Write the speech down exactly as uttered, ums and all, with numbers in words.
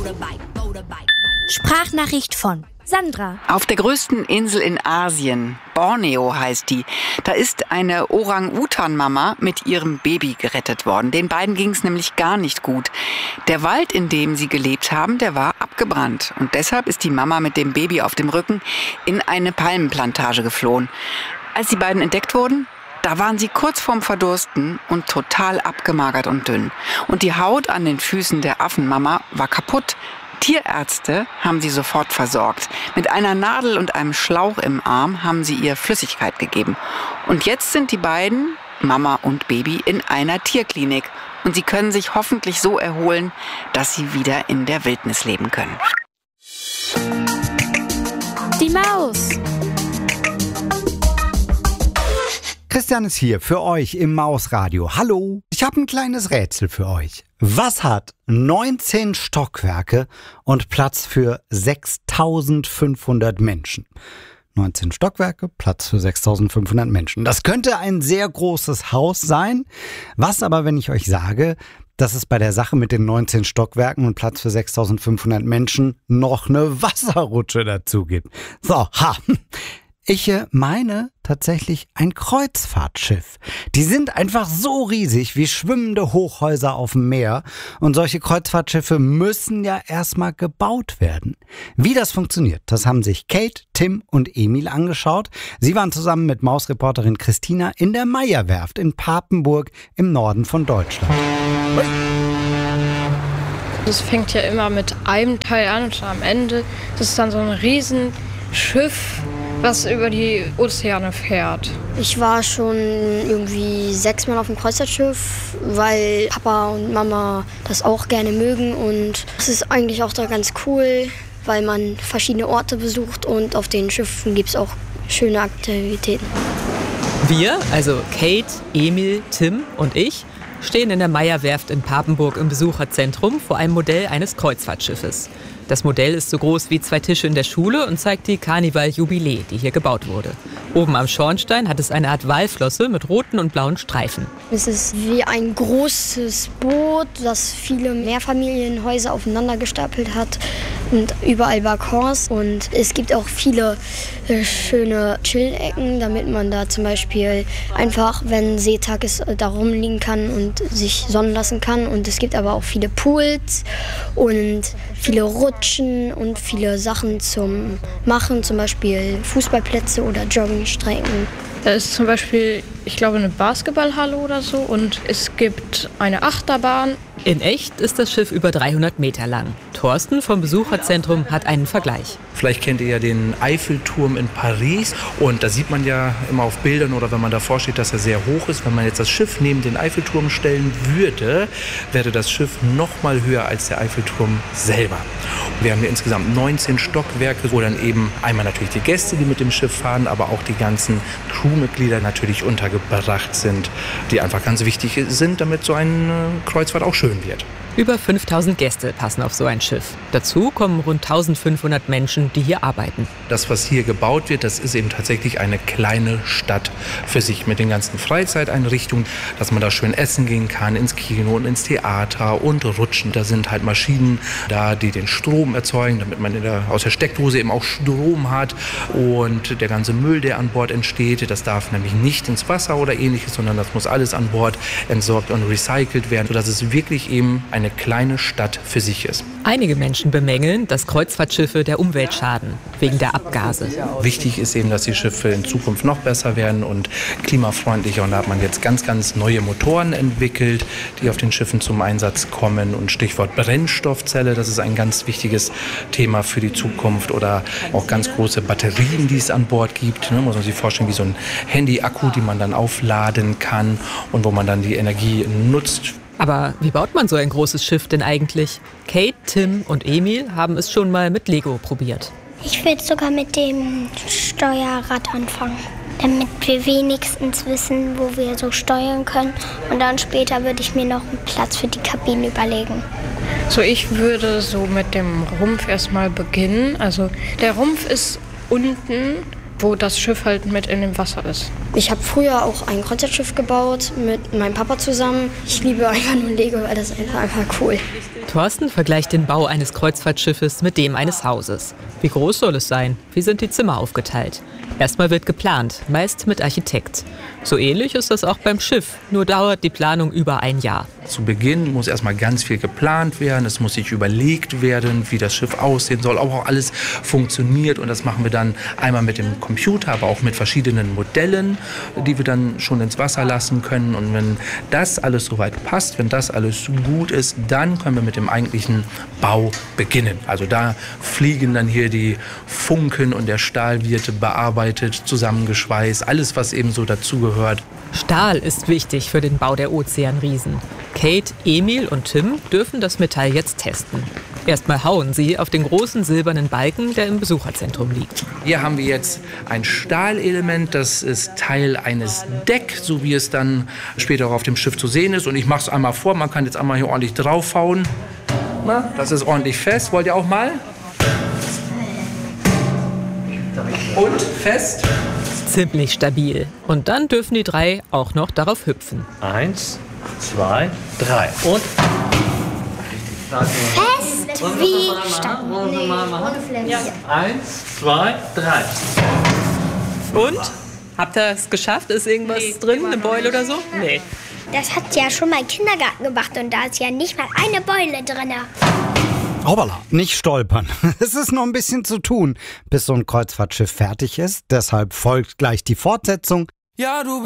Sprachnachricht von Sandra. Auf der größten Insel in Asien, Borneo heißt die, da ist eine Orang-Utan-Mama mit ihrem Baby gerettet worden. Den beiden ging es nämlich gar nicht gut. Der Wald, in dem sie gelebt haben, der war abgebrannt. Und deshalb ist die Mama mit dem Baby auf dem Rücken in eine Palmenplantage geflohen. Als die beiden entdeckt wurden, da waren sie kurz vorm Verdursten und total abgemagert und dünn. Und die Haut an den Füßen der Affenmama war kaputt. Tierärzte haben sie sofort versorgt. Mit einer Nadel und einem Schlauch im Arm haben sie ihr Flüssigkeit gegeben. Und jetzt sind die beiden, Mama und Baby, in einer Tierklinik. Und sie können sich hoffentlich so erholen, dass sie wieder in der Wildnis leben können. Die Maus. Christian ist hier für euch im Mausradio. Hallo, ich habe ein kleines Rätsel für euch. Was hat neunzehn Stockwerke und Platz für sechstausendfünfhundert Menschen? neunzehn Stockwerke, Platz für sechstausendfünfhundert Menschen. Das könnte ein sehr großes Haus sein. Was aber, wenn ich euch sage, dass es bei der Sache mit den neunzehn Stockwerken und Platz für sechstausendfünfhundert Menschen noch eine Wasserrutsche dazu gibt? So, ha. Ich meine tatsächlich ein Kreuzfahrtschiff. Die sind einfach so riesig wie schwimmende Hochhäuser auf dem Meer. Und solche Kreuzfahrtschiffe müssen ja erstmal gebaut werden. Wie das funktioniert, das haben sich Kate, Tim und Emil angeschaut. Sie waren zusammen mit Mausreporterin Christina in der Meyer-Werft in Papenburg im Norden von Deutschland. Es fängt ja immer mit einem Teil an und am Ende das ist dann so ein Riesenschiff, was über die Ozeane fährt. Ich war schon irgendwie sechsmal auf dem Kreuzfahrtschiff, weil Papa und Mama das auch gerne mögen. Und es ist eigentlich auch da ganz cool, weil man verschiedene Orte besucht und auf den Schiffen gibt es auch schöne Aktivitäten. Wir, also Kate, Emil, Tim und ich, stehen in der Meyer-Werft in Papenburg im Besucherzentrum vor einem Modell eines Kreuzfahrtschiffes. Das Modell ist so groß wie zwei Tische in der Schule und zeigt die Carnival Jubilee, die hier gebaut wurde. Oben am Schornstein hat es eine Art Walflosse mit roten und blauen Streifen. Es ist wie ein großes Boot, das viele Mehrfamilienhäuser aufeinander gestapelt hat und überall Balkons. Und es gibt auch viele äh, schöne Chill-Ecken, damit man da zum Beispiel einfach, wenn Seetag ist, da rumliegen kann und sich sonnen lassen kann. Und es gibt aber auch viele Pools und viele Rutschen und viele Sachen zum Machen, zum Beispiel Fußballplätze oder Joggingstrecken. Da ist zum Beispiel, ich glaube, eine Basketballhalle oder so und es gibt eine Achterbahn. In echt ist das Schiff über dreihundert Meter lang. Thorsten vom Besucherzentrum hat einen Vergleich. Vielleicht kennt ihr ja den Eiffelturm in Paris und da sieht man ja immer auf Bildern oder wenn man davor steht, dass er sehr hoch ist. Wenn man jetzt das Schiff neben den Eiffelturm stellen würde, wäre das Schiff noch mal höher als der Eiffelturm selber. Wir haben hier insgesamt neunzehn Stockwerke, wo dann eben einmal natürlich die Gäste, die mit dem Schiff fahren, aber auch die ganzen Crewmitglieder natürlich untergebracht sind, die einfach ganz wichtig sind, damit so eine Kreuzfahrt auch schön wird. Über fünftausend Gäste passen auf so ein Schiff. Dazu kommen rund eintausendfünfhundert Menschen, die hier arbeiten. Das, was hier gebaut wird, das ist eben tatsächlich eine kleine Stadt für sich mit den ganzen Freizeiteinrichtungen, dass man da schön essen gehen kann, ins Kino und ins Theater und rutschen. Da sind halt Maschinen da, die den Strom erzeugen, damit man in der, aus der Steckdose eben auch Strom hat. Und der ganze Müll, der an Bord entsteht, das darf nämlich nicht ins Wasser oder ähnliches, sondern das muss alles an Bord entsorgt und recycelt werden, sodass es wirklich eben eine kleine Stadt für sich ist. Einige Menschen bemängeln, dass Kreuzfahrtschiffe der Umwelt schaden, wegen der Abgase. Wichtig ist eben, dass die Schiffe in Zukunft noch besser werden und klimafreundlicher. Und da hat man jetzt ganz, ganz neue Motoren entwickelt, die auf den Schiffen zum Einsatz kommen. Und Stichwort Brennstoffzelle, das ist ein ganz wichtiges Thema für die Zukunft. Oder auch ganz große Batterien, die es an Bord gibt. Ne, muss man sich vorstellen, wie so ein Handy-Akku, die man dann aufladen kann und wo man dann die Energie nutzt. Aber wie baut man so ein großes Schiff denn eigentlich? Kate, Tim und Emil haben es schon mal mit Lego probiert. Ich würde sogar mit dem Steuerrad anfangen, damit wir wenigstens wissen, wo wir so steuern können. Und dann später würde ich mir noch einen Platz für die Kabine überlegen. So, ich würde so mit dem Rumpf erstmal beginnen. Also der Rumpf ist unten wo das Schiff halt mit in dem Wasser ist. Ich habe früher auch ein Kreuzfahrtschiff gebaut mit meinem Papa zusammen. Ich liebe einfach nur Lego, weil das ist einfach, einfach cool. Thorsten vergleicht den Bau eines Kreuzfahrtschiffes mit dem eines Hauses. Wie groß soll es sein? Wie sind die Zimmer aufgeteilt? Erstmal wird geplant, meist mit Architekt. So ähnlich ist das auch beim Schiff, nur dauert die Planung über ein Jahr. Zu Beginn muss erstmal ganz viel geplant werden, es muss sich überlegt werden, wie das Schiff aussehen soll, ob auch alles funktioniert. Und das machen wir dann einmal mit dem Computer, aber auch mit verschiedenen Modellen, die wir dann schon ins Wasser lassen können. Und wenn das alles soweit passt, wenn das alles gut ist, dann können wir mit dem eigentlichen Bau beginnen. Also da fliegen dann hier die Funken und der Stahl wird bearbeitet, zusammengeschweißt, alles, was eben so dazugehört. Stahl ist wichtig für den Bau der Ozeanriesen. Kate, Emil und Tim dürfen das Metall jetzt testen. Erstmal hauen sie auf den großen silbernen Balken, der im Besucherzentrum liegt. Hier haben wir jetzt ein Stahlelement, das ist Teil eines Decks, so wie es dann später auch auf dem Schiff zu sehen ist. Und ich mache es einmal vor, man kann jetzt einmal hier ordentlich draufhauen. Na, das ist ordentlich fest. Wollt ihr auch mal? Und fest. Ziemlich stabil. Und dann dürfen die drei auch noch darauf hüpfen. Eins, zwei, drei. Und? Fest wie stabil. Ja. Eins, zwei, drei. Und? Habt ihr es geschafft? Ist irgendwas nee, drin? Eine Beule oder so? Nee. Das hat ja schon mal im Kindergarten gemacht und da ist ja nicht mal eine Beule drin. Hoppala, nicht stolpern. Es ist noch ein bisschen zu tun, bis so ein Kreuzfahrtschiff fertig ist. Deshalb folgt gleich die Fortsetzung. Ja, du